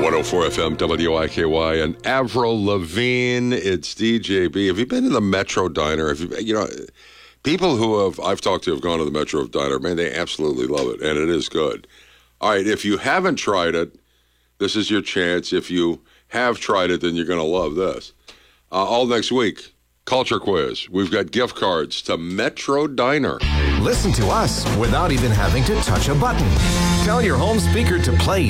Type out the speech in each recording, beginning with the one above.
104 FM WIKY and Avril Lavigne. It's DJB. Have you been to the Metro Diner? People who I've talked to have gone to the Metro Diner. Man, they absolutely love it, and it is good. All right, if you haven't tried it, this is your chance. If you have tried it, then you're going to love this. All next week, Culture Quiz. We've got gift cards to Metro Diner. Listen to us without even having to touch a button. Tell your home speaker to play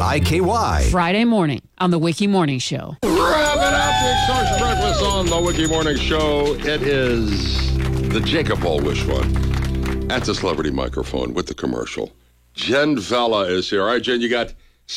WIKY. Friday morning on the Wiki Morning Show. Wrapping up the Extortion Breakfast on the Wiki Morning Show. It is the Jacob Ball Wish Fund at the Celebrity Microphone with the commercial. Jen Vella is here. All right, Jen, you got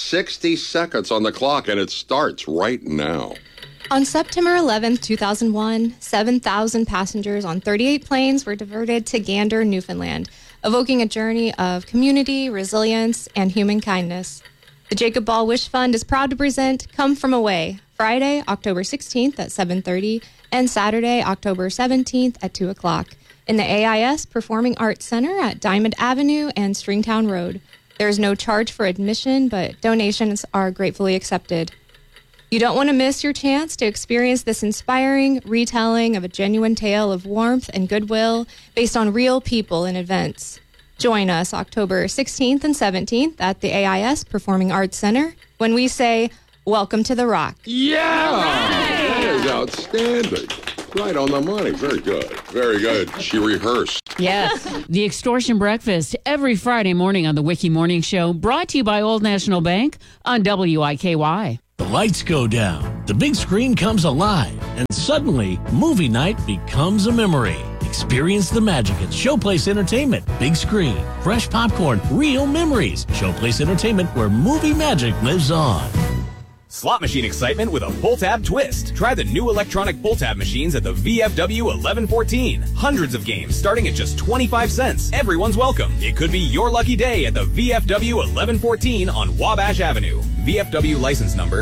60 seconds on the clock, and it starts right now. On September 11, 2001, 7,000 passengers on 38 planes were diverted to Gander, Newfoundland, evoking a journey of community, resilience, and human kindness. The Jacob Ball Wish Fund is proud to present Come From Away, Friday, October 16th at 7:30, and Saturday, October 17th at 2 o'clock, in the AIS Performing Arts Center at Diamond Avenue and Stringtown Road. There is no charge for admission, but donations are gratefully accepted. You don't want to miss your chance to experience this inspiring retelling of a genuine tale of warmth and goodwill based on real people and events. Join us October 16th and 17th at the AIS Performing Arts Center when we say, welcome to the Rock. Yeah! That is outstanding. Right on the money. Very good. Very good. She rehearsed. Yes. The Extortion Breakfast every Friday morning on the Wiki Morning Show, brought to you by Old National Bank on WIKY. The lights go down, the big screen comes alive, and suddenly, movie night becomes a memory. Experience the magic at Showplace Entertainment. Big screen, fresh popcorn, real memories. Showplace Entertainment, where movie magic lives on. Slot machine excitement with a pull-tab twist. Try the new electronic pull-tab machines at the VFW 1114. Hundreds of games starting at just 25 cents. Everyone's welcome. It could be your lucky day at the VFW 1114 on Wabash Avenue. VFW license number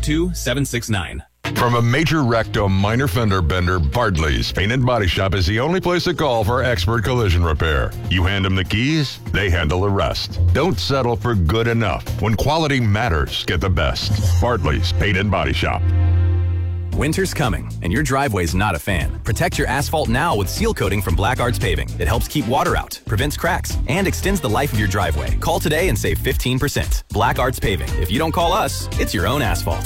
002769. From a major recto minor fender bender, Bartley's Paint and Body Shop is the only place to call for expert collision repair. You hand them the keys, they handle the rest. Don't settle for good enough. When quality matters, get the best. Bartley's Paint and Body Shop. Winter's coming, and your driveway's not a fan. Protect your asphalt now with seal coating from Black Arts Paving. It helps keep water out, prevents cracks, and extends the life of your driveway. Call today and save 15%. Black Arts Paving. If you don't call us, it's your own asphalt.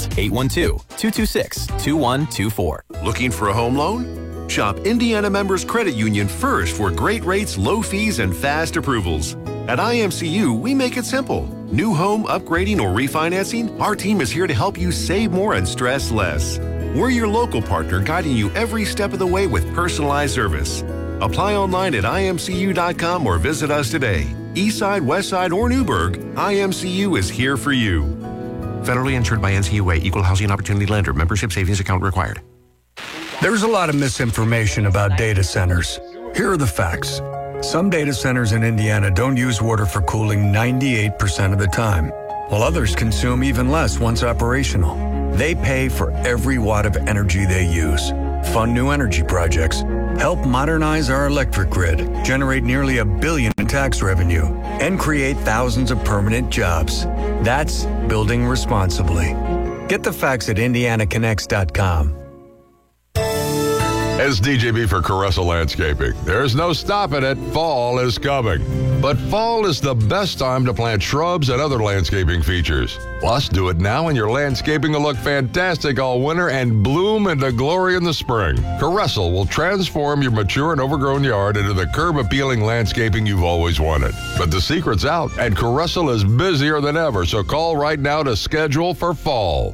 812-226-2124. Looking for a home loan? Shop Indiana Members Credit Union first for great rates, low fees, and fast approvals. At IMCU, we make it simple. New home, upgrading, or refinancing, our team is here to help you save more and stress less. We're your local partner, guiding you every step of the way with personalized service. Apply online at imcu.com or visit us today. Eastside, Westside, or Newburgh, IMCU is here for you. Federally insured by NCUA, Equal Housing Opportunity Lender. Membership savings account required. There's a lot of misinformation about data centers. Here are the facts. Some data centers in Indiana don't use water for cooling 98% of the time, while others consume even less once operational. They pay for every watt of energy they use, fund new energy projects, help modernize our electric grid, generate nearly $1 billion in tax revenue, and create thousands of permanent jobs. That's building responsibly. Get the facts at IndianaConnects.com. As DJB for Caressa Landscaping, there's no stopping it. Fall is coming. But fall is the best time to plant shrubs and other landscaping features. Plus, do it now and your landscaping will look fantastic all winter and bloom into glory in the spring. Caressa will transform your mature and overgrown yard into the curb-appealing landscaping you've always wanted. But the secret's out, and Caressa is busier than ever, so call right now to schedule for fall.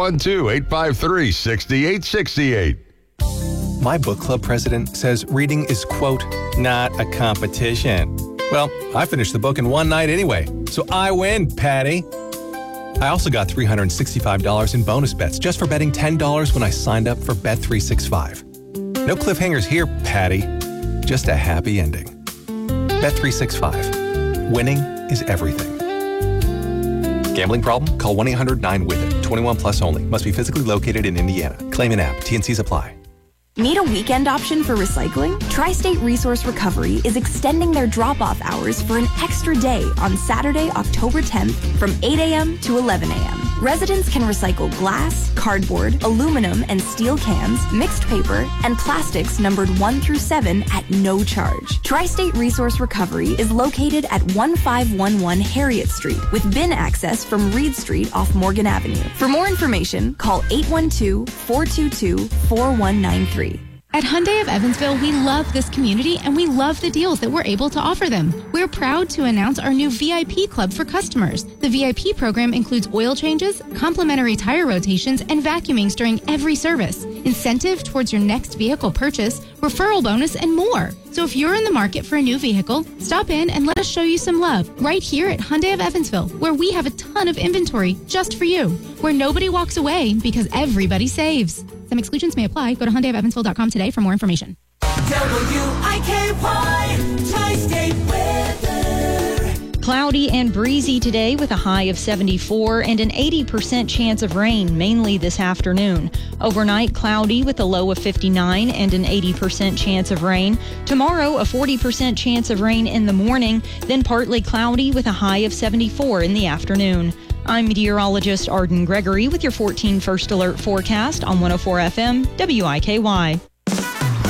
812-853-6868. My book club president says reading is, quote, not a competition. Well, I finished the book in one night anyway, so I win, Patty. I also got $365 in bonus bets just for betting $10 when I signed up for Bet365. No cliffhangers here, Patty. Just a happy ending. Bet365. Winning is everything. Gambling problem? Call 1-800-9-WITH-IT. 21 plus only. Must be physically located in Indiana. Claim in app. T&Cs apply. Need a weekend option for recycling? Tri-State Resource Recovery is extending their drop-off hours for an extra day on Saturday, October 10th from 8 a.m. to 11 a.m. Residents can recycle glass, cardboard, aluminum, and steel cans, mixed paper, and plastics numbered 1 through 7 at no charge. Tri-State Resource Recovery is located at 1511 Harriet Street with bin access from Reed Street off Morgan Avenue. For more information, call 812-422-4193. At Hyundai of Evansville, we love this community and we love the deals that we're able to offer them. We're proud to announce our new VIP club for customers. The VIP program includes oil changes, complimentary tire rotations, and vacuumings during every service, incentive towards your next vehicle purchase, referral bonus, and more. So if you're in the market for a new vehicle, stop in and let us show you some love right here at Hyundai of Evansville, where we have a ton of inventory just for you, where nobody walks away because everybody saves. Some exclusions may apply. Go to HyundaiofEvansville.com today for more information. WIKY Tri-State weather. Cloudy and breezy today with a high of 74 and an 80% chance of rain, mainly this afternoon. Overnight, cloudy with a low of 59 and an 80% chance of rain. Tomorrow, a 40% chance of rain in the morning, then partly cloudy with a high of 74 in the afternoon. I'm meteorologist Arden Gregory with your 14 First Alert forecast on 104 FM WIKY.